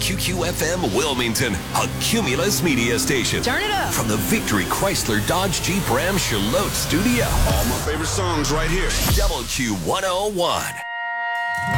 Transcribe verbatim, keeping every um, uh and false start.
Q Q F M Wilmington, a Cumulus media station. Turn it up. From the Victory Chrysler Dodge Jeep Ram Charlotte studio. All my favorite songs right here. W Q one oh one.